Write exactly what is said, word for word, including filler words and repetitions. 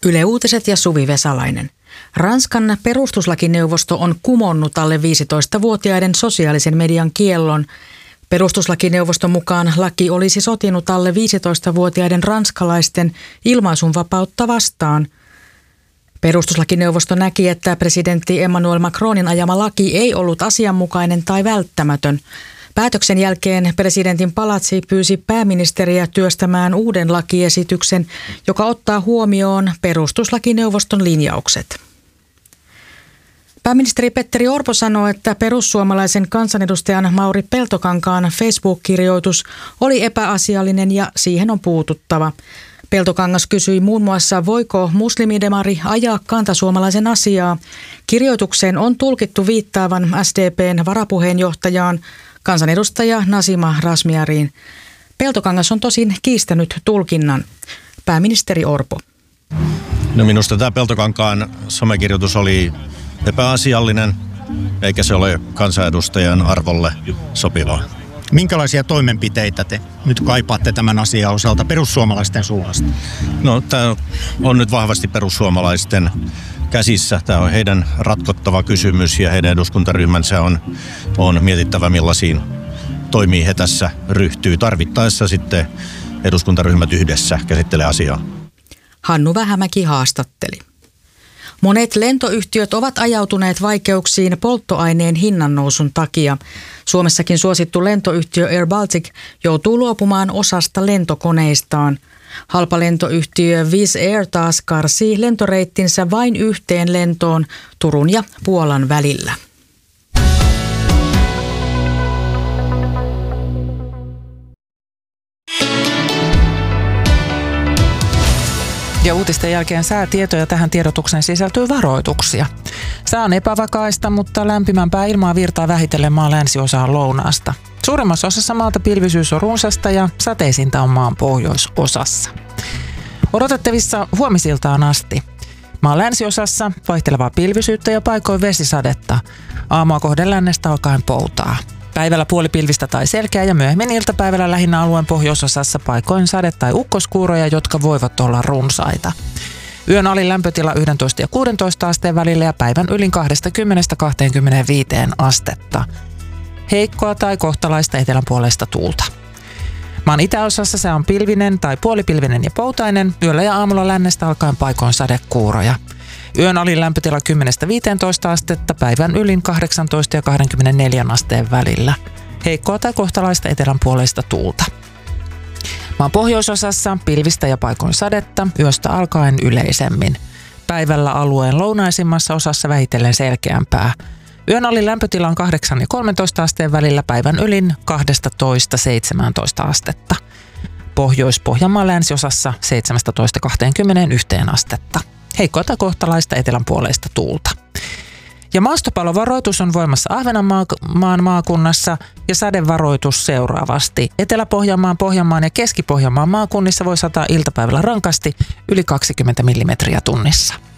Yle Uutiset ja Suvi Vesalainen. Ranskan perustuslakineuvosto on kumonnut alle viisitoistavuotiaiden sosiaalisen median kiellon. Perustuslakineuvoston mukaan laki olisi sotinut alle viisitoistavuotiaiden ranskalaisten ilmaisunvapautta vastaan. Perustuslakineuvosto näki, että presidentti Emmanuel Macronin ajama laki ei ollut asianmukainen tai välttämätön. Päätöksen jälkeen presidentin palatsi pyysi pääministeriä työstämään uuden lakiesityksen, joka ottaa huomioon perustuslakineuvoston linjaukset. Pääministeri Petteri Orpo sanoi, että perussuomalaisen kansanedustajan Mauri Peltokankaan Facebook-kirjoitus oli epäasiallinen ja siihen on puututtava. Peltokangas kysyi muun muassa, voiko muslimidemari ajaa kantasuomalaisen asiaa. Kirjoitukseen on tulkittu viittaavan S D P:n varapuheenjohtajaan, kansanedustaja Nasima Razmyariin. Peltokangas on tosin kiistänyt tulkinnan. Pääministeri Orpo. No minusta tämä Peltokankaan somekirjoitus oli epäasiallinen, eikä se ole kansanedustajan arvolle sopivaa. Minkälaisia toimenpiteitä te nyt kaipaatte tämän asian osalta perussuomalaisten suunnasta? No tämä on nyt vahvasti perussuomalaisten käsissä. Tämä on heidän ratkottava kysymys ja heidän eduskuntaryhmänsä on, on mietittävä, millaisiin toimiin he tässä ryhtyy. Tarvittaessa sitten eduskuntaryhmät yhdessä käsittelee asiaa. Hannu Vähämäki haastatteli. Monet lentoyhtiöt ovat ajautuneet vaikeuksiin polttoaineen hinnannousun takia. Suomessakin suosittu lentoyhtiö Air Baltic joutuu luopumaan osasta lentokoneistaan. Halpalentoyhtiö Wizz Air taas karsii lentoreittinsä vain yhteen lentoon Turun ja Puolan välillä. Ja uutisten jälkeen säätietoja tähän tiedotukseen sisältyy varoituksia. Sää on epävakaista, mutta lämpimämpää ilmaa virtaa vähitellen maan länsiosaan lounaasta. Suurimmassa osassa maalta pilvisyys on runsasta ja sateisinta on maan pohjoisosassa. Odotettavissa huomisiltaan asti. Maan länsiosassa vaihtelevaa pilvisyyttä ja paikoin vesisadetta. Aamua kohden lännestä alkaen poutaa. Päivällä puolipilvistä tai selkeä ja myöhemmin iltapäivällä lähinnä alueen pohjoisosassa paikoin sade- tai ukkoskuuroja, jotka voivat olla runsaita. Yön alin lämpötila yksitoista ja kuusitoista asteen välillä ja päivän ylin kaksikymmentä kaksikymmentäviisi astetta. Heikkoa tai kohtalaista etelänpuoleista tuulta. Maan itäosassa se on pilvinen tai puolipilvinen ja poutainen, yöllä ja aamulla lännestä alkaen paikoin sadekuuroja. Yön alin lämpötila kymmenestä viiteentoista astetta, päivän ylin kahdeksantoista ja kaksikymmentäneljä asteen välillä. Heikkoa tai kohtalaista etelänpuoleista tuulta. Maan pohjoisosassa pilvistä ja paikoin sadetta, yöstä alkaen yleisemmin. Päivällä alueen lounaisimmassa osassa vähitellen selkeämpää. Yön alin lämpötila on kahdeksan ja kolmetoista asteen välillä, päivän ylin kaksitoista seitsemäntoista astetta. Pohjois-Pohjanmaan länsiosassa seitsemästätoista kaksikymmentäyksi astetta. Heikkoa tai kohtalaista etelänpuoleista tuulta. Ja maastopallovaroitus on voimassa Ahvenanmaan maakunnassa ja sadevaroitus seuraavasti. Etelä-Pohjanmaan, Pohjanmaan ja Keski-Pohjanmaan maakunnissa voi sataa iltapäivällä rankasti yli kaksikymmentä millimetriä tunnissa.